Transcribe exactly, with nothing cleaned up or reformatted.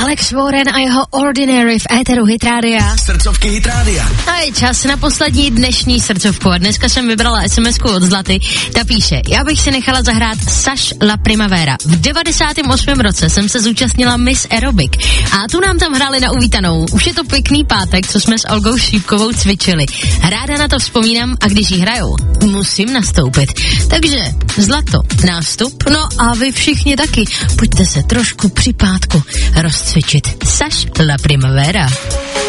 Alex Warren a jeho Ordinary v éteru Hit Rádia. Srdcovky Hit Rádia. A je čas na poslední dnešní srdcovku. A dneska jsem vybrala es em esku od Zlaty. Ta píše, já bych si nechala zahrát Saš La Primavera. V devadesátém osmém roce jsem se zúčastnila Miss Aerobic. A tu nám tam hráli na uvítanou. Už je to pěkný pátek, co jsme s Olgou Šípkovou cvičili. Ráda na to vzpomínám a když jí hrajou, musím nastoupit. Takže Zlato, nástup. No a vy všichni taky. Pojďte se trošku při pátku rozcvičit. Saš La Primavera.